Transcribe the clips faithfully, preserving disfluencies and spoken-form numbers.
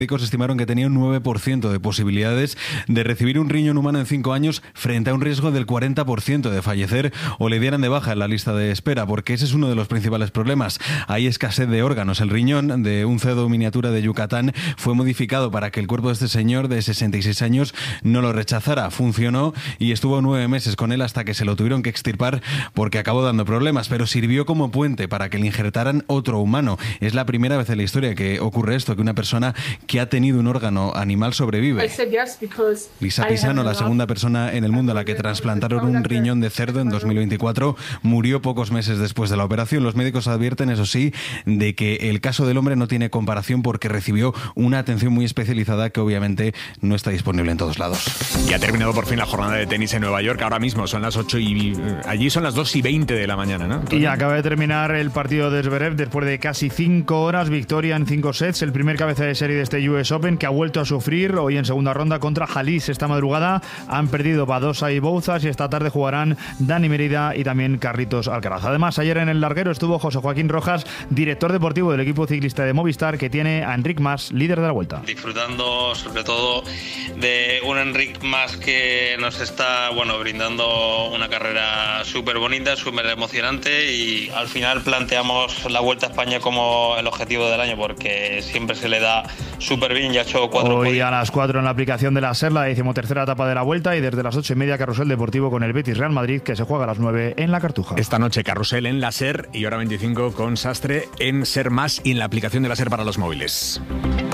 Médicos estimaron que tenía un nueve por ciento de posibilidades de recibir un riñón humano en cinco años frente a un riesgo del cuarenta por ciento de fallecer o le dieran de baja en la lista de espera, porque ese es uno de los principales problemas. Hay escasez de órganos. El riñón de un cerdo miniatura de Yucatán fue modificado para que el cuerpo de este señor de sesenta y seis años no lo rechazara. Funcionó y estuvo nueve meses con él hasta que se lo tuvieron que extirpar porque acabó dando problemas, pero sirvió como puente para que le injertaran otro humano. Es la primera vez en la historia que ocurre esto, que una persona que ha tenido un órgano animal sobrevive. Lisa Pisano, la segunda persona en el mundo a la que trasplantaron un riñón de cerdo en dos mil veinticuatro, murió pocos meses después de la operación. Los médicos advierten, eso sí, de que el caso del hombre no tiene comparación porque recibió una atención muy especializada que obviamente no está disponible en todos lados. Y ha terminado por fin la jornada de tenis en Nueva York. Ahora mismo son las ocho y... allí son las dos y veinte de la mañana, ¿no? Y acaba de terminar el partido de Zverev después de casi cinco horas. Victoria en cinco sets. El primer cabeza de serie de este U S Open, que ha vuelto a sufrir hoy en segunda ronda contra Halis. Esta madrugada han perdido Badosa y Bouzas y esta tarde jugarán Dani Merida y también Carlitos Alcaraz. Además, ayer en el larguero estuvo José Joaquín Rojas, director deportivo del equipo ciclista de Movistar, que tiene a Enric Mas, líder de la Vuelta. Disfrutando sobre todo de un Enric Mas que nos está bueno brindando una carrera súper bonita, súper emocionante, y al final planteamos la Vuelta a España como el objetivo del año porque siempre se le da súper bien. Ya ha hecho cuatro Hoy podios. A las cuatro en la aplicación de la SER, la decimotercera etapa de la Vuelta, y desde las ocho y media Carrusel Deportivo con el Betis Real Madrid, que se juega a las nueve en la Cartuja. Esta noche Carrusel en la SER y hora veinticinco con Sastre en SER Más y en la aplicación de la SER para los móviles.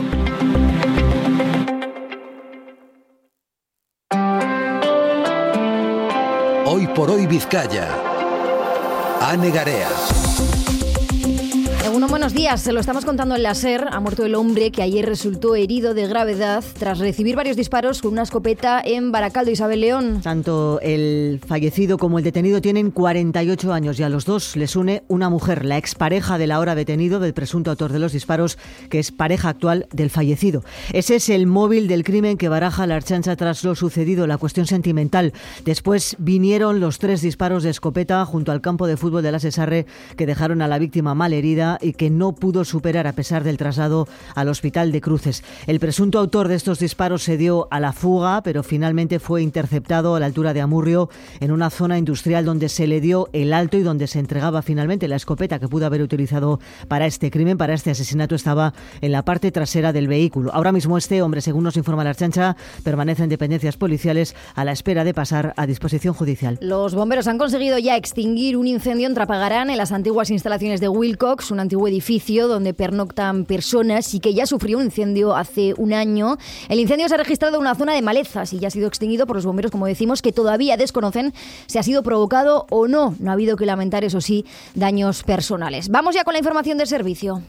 Hoy por hoy Vizcaya. Ane Garea. Bueno, buenos días. Se lo estamos contando en la SER. Ha muerto el hombre que ayer resultó herido de gravedad tras recibir varios disparos con una escopeta en Baracaldo. Isabel León. Tanto el fallecido como el detenido tienen cuarenta y ocho años y a los dos les une una mujer, la expareja del ahora detenido, del presunto autor de los disparos, que es pareja actual del fallecido. Ese es el móvil del crimen que baraja la Ertzaintza tras lo sucedido, la cuestión sentimental. Después vinieron los tres disparos de escopeta junto al campo de fútbol de la Sesarre, que dejaron a la víctima malherida y que no pudo superar a pesar del traslado al hospital de Cruces. El presunto autor de estos disparos se dio a la fuga, pero finalmente fue interceptado a la altura de Amurrio, en una zona industrial donde se le dio el alto y donde se entregaba finalmente la escopeta que pudo haber utilizado para este crimen, para este asesinato. Estaba en la parte trasera del vehículo. Ahora mismo este hombre, según nos informa la Ertzaintza, permanece en dependencias policiales a la espera de pasar a disposición judicial. Los bomberos han conseguido ya extinguir un incendio en Trapagarán, en las antiguas instalaciones de Wilcox, un antiguo edificio donde pernoctan personas y que ya sufrió un incendio hace un año. El incendio se ha registrado en una zona de malezas y ya ha sido extinguido por los bomberos, como decimos, que todavía desconocen si ha sido provocado o no. No ha habido que lamentar, eso sí, daños personales. Vamos ya con la información del servicio.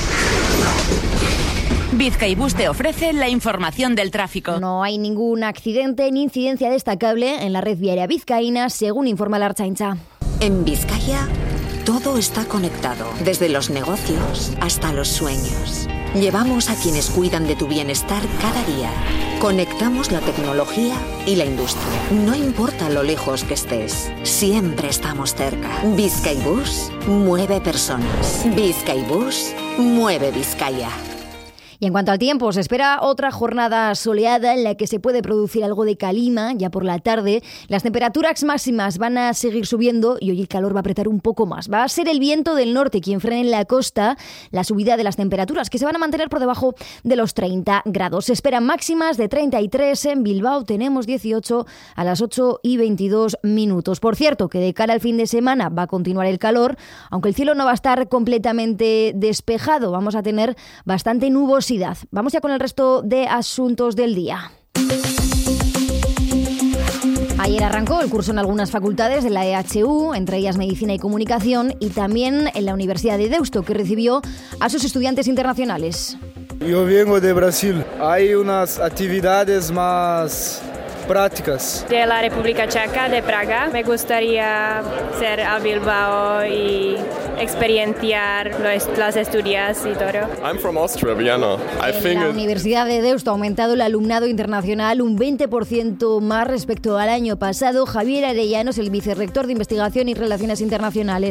Bizkaibus te ofrece la información del tráfico. No hay ningún accidente ni incidencia destacable en la red viaria vizcaína, según informa la Ertzaintza. En Vizcaya todo está conectado, desde los negocios hasta los sueños. Llevamos a quienes cuidan de tu bienestar cada día. Conectamos la tecnología y la industria. No importa lo lejos que estés, siempre estamos cerca. Bizkaibus mueve personas. Bizkaibus mueve Vizcaya. Y en cuanto al tiempo, se espera otra jornada soleada en la que se puede producir algo de calima ya por la tarde. Las temperaturas máximas van a seguir subiendo y hoy el calor va a apretar un poco más. Va a ser el viento del norte quien frene en la costa la subida de las temperaturas, que se van a mantener por debajo de los treinta grados. Se esperan máximas de treinta y tres en Bilbao. Tenemos dieciocho a las ocho y veintidós minutos. Por cierto, que de cara al fin de semana va a continuar el calor, aunque el cielo no va a estar completamente despejado. Vamos a tener bastante nubosidad. Vamos ya con el resto de asuntos del día. Ayer arrancó el curso en algunas facultades de la E H U, entre ellas Medicina y Comunicación, y también en la Universidad de Deusto, que recibió a sus estudiantes internacionales. Yo vengo de Brasil. Hay unas actividades más prácticas. De la República Checa, de Praga. Me gustaría ser a Bilbao y experienciar los, las estudios y todo. I'm from Austria, Vienna. I en think la it... Universidad de Deusto ha aumentado el alumnado internacional un veinte por ciento más respecto al año pasado. Javier Arellano es el vicerrector de Investigación y Relaciones Internacionales.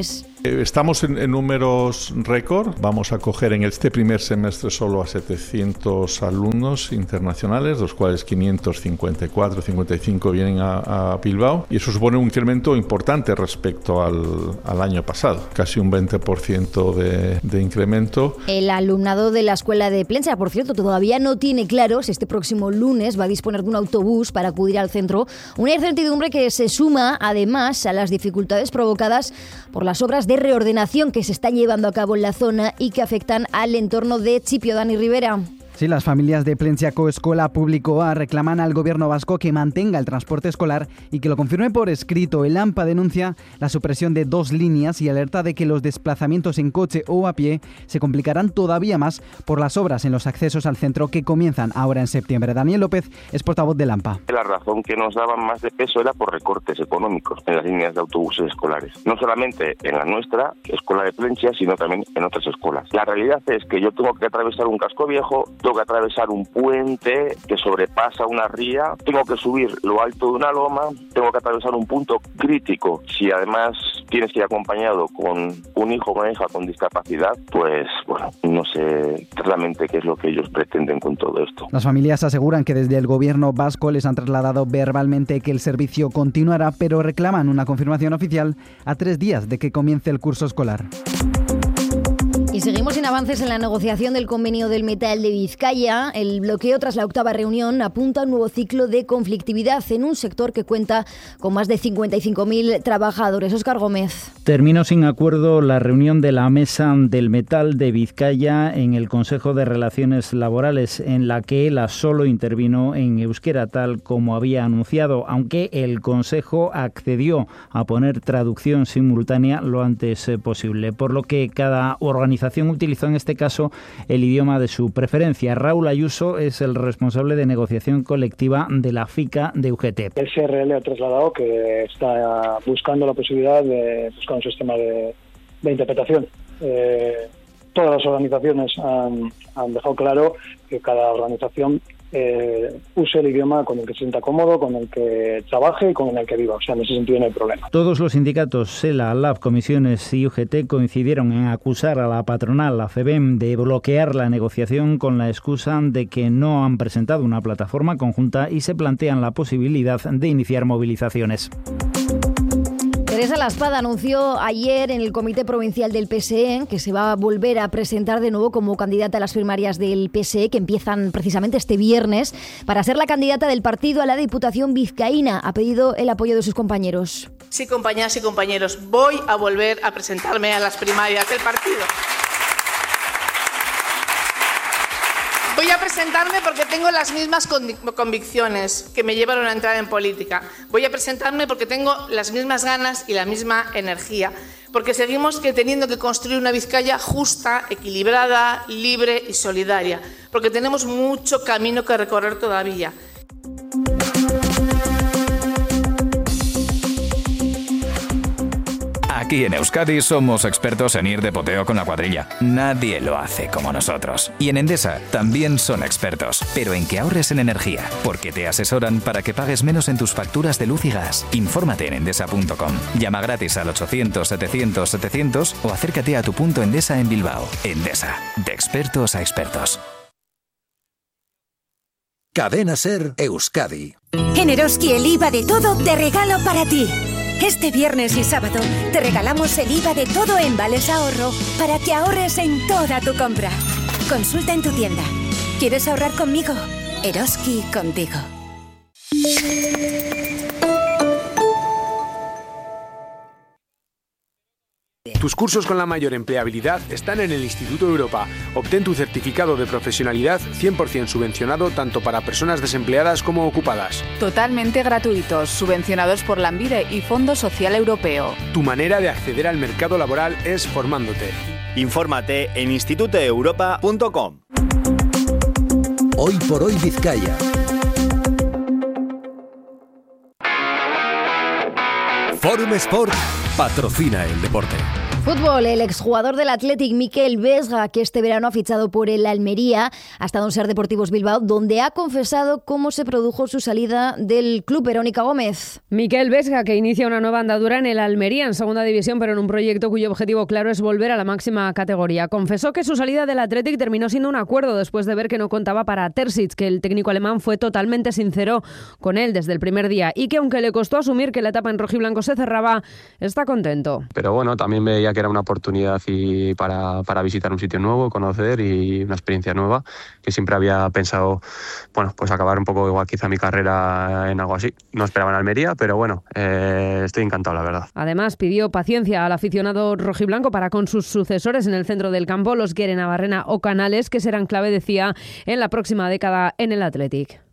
Estamos en, en números récord. Vamos a acoger en este primer semestre solo a setecientos alumnos internacionales, de los cuales quinientos cincuenta y cuatro, cincuenta y cinco vienen a, a Bilbao. Y eso supone un incremento importante respecto al, al año pasado, casi un veinte por ciento de, de incremento. El alumnado de la escuela de Plentzia, por cierto, todavía no tiene claro si este próximo lunes va a disponer de un autobús para acudir al centro. Una incertidumbre que se suma, además, a las dificultades provocadas por las obras de reordenación que se están llevando a cabo en la zona y que afectan al entorno de Chipio. Dani Rivera. Sí, las familias de Plentziako Eskola Publikoa reclaman al gobierno vasco que mantenga el transporte escolar y que lo confirme por escrito. El AMPA denuncia la supresión de dos líneas y alerta de que los desplazamientos en coche o a pie se complicarán todavía más por las obras en los accesos al centro que comienzan ahora en septiembre. Daniel López es portavoz del AMPA. La razón que nos daban más de peso era por recortes económicos en las líneas de autobuses escolares. No solamente en la nuestra, Escuela de Plentzia, sino también en otras escuelas. La realidad es que yo tengo que atravesar un casco viejo, tengo que atravesar un puente que sobrepasa una ría, tengo que subir lo alto de una loma, tengo que atravesar un punto crítico. Si además tienes que ir acompañado con un hijo o una hija con discapacidad, pues bueno, no sé realmente qué es lo que ellos pretenden con todo esto. Las familias aseguran que desde el gobierno vasco les han trasladado verbalmente que el servicio continuará, pero reclaman una confirmación oficial a tres días de que comience el curso escolar. Y seguimos sin avances en la negociación del convenio del metal de Vizcaya. El bloqueo tras la octava reunión apunta a un nuevo ciclo de conflictividad en un sector que cuenta con más de cincuenta y cinco mil trabajadores. Óscar Gómez. Terminó sin acuerdo la reunión de la Mesa del Metal de Vizcaya en el Consejo de Relaciones Laborales, en la que ELA solo intervino en euskera, tal como había anunciado, aunque el Consejo accedió a poner traducción simultánea lo antes posible, por lo que cada organización utilizó en este caso el idioma de su preferencia. Raúl Ayuso es el responsable de negociación colectiva de la FICA de U G T. El C R L ha trasladado que está buscando la posibilidad de buscar un sistema de, de interpretación. Eh, todas las organizaciones han, han dejado claro que cada organización Eh, use el idioma con el que se sienta cómodo, con el que trabaje y con el que viva. O sea, en ese sentido no hay problema. Todos los sindicatos, SELA, LAB, Comisiones y U G T coincidieron en acusar a la patronal, la FEBEM, de bloquear la negociación con la excusa de que no han presentado una plataforma conjunta y se plantean la posibilidad de iniciar movilizaciones. Teresa Laspada anunció ayer en el Comité Provincial del P S E que se va a volver a presentar de nuevo como candidata a las primarias del P S E, que empiezan precisamente este viernes, para ser la candidata del partido a la Diputación vizcaína. Ha pedido el apoyo de sus compañeros. Sí, compañeras y compañeros, voy a volver a presentarme a las primarias del partido. Voy a presentarme porque tengo las mismas convicciones que me llevaron a entrar en política. Voy a presentarme porque tengo las mismas ganas y la misma energía. Porque seguimos que teniendo que construir una Vizcaya justa, equilibrada, libre y solidaria. Porque tenemos mucho camino que recorrer todavía. Aquí en Euskadi somos expertos en ir de poteo con la cuadrilla. Nadie lo hace como nosotros. Y en Endesa también son expertos, pero en que ahorres en energía, porque te asesoran para que pagues menos en tus facturas de luz y gas. Infórmate en endesa punto com. Llama gratis al ochocientos setecientos setecientos o acércate a tu punto Endesa en Bilbao. Endesa, de expertos a expertos. Cadena Ser Euskadi. En Eroski el I V A de todo te regalo para ti. Este viernes y sábado te regalamos el I V A de todo en Vales Ahorro para que ahorres en toda tu compra. Consulta en tu tienda. ¿Quieres ahorrar conmigo? Eroski contigo. Tus cursos con la mayor empleabilidad están en el Instituto Europa. Obtén tu certificado de profesionalidad cien por ciento subvencionado tanto para personas desempleadas como ocupadas. Totalmente gratuitos, subvencionados por Lanbide y Fondo Social Europeo. Tu manera de acceder al mercado laboral es formándote. Infórmate en instituto europa punto com. Hoy por hoy Vizcaya. Forum Sport patrocina el deporte. Fútbol, el exjugador del Athletic Mikel Vesga, que este verano ha fichado por el Almería, ha estado en SER Deportivos Bilbao, donde ha confesado cómo se produjo su salida del club. Verónica Gómez. Mikel Vesga, que inicia una nueva andadura en el Almería, en segunda división, pero en un proyecto cuyo objetivo claro es volver a la máxima categoría. Confesó que su salida del Athletic terminó siendo un acuerdo después de ver que no contaba para Terzic, que el técnico alemán fue totalmente sincero con él desde el primer día y que, aunque le costó asumir que la etapa en rojiblanco se cerraba, está contento. Pero bueno, también veía que era una oportunidad y para, para visitar un sitio nuevo, conocer y una experiencia nueva, que siempre había pensado, bueno, pues acabar un poco igual quizá mi carrera en algo así. No esperaba en Almería, pero bueno, eh, estoy encantado, la verdad. Además, pidió paciencia al aficionado rojiblanco para con sus sucesores en el centro del campo, los Guere Navarrena o Canales, que serán clave, decía, en la próxima década en el Athletic.